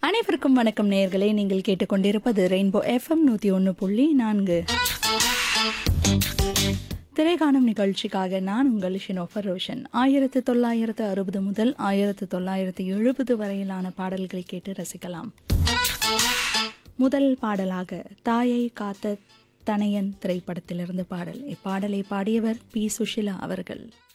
அனைவருக்கும் வணக்கம் நேயர்களே. நீங்கள் கேட்டுக்கொண்டிருப்பது ரெயின்போ எஃப்எம் 101.4. திரைக்காணும் நிகழ்ச்சிக்காக நான் உங்கள் ஷினோஃபர் ரோஷன். 1960 முதல் 1970 வரையிலான பாடல்களை கேட்டு ரசிக்கலாம். முதல் பாடலாக தாயை காத்த தனையன் திரைப்படத்திலிருந்து பாடல். இப்பாடலை பாடியவர் பி. சுஷிலா அவர்கள்.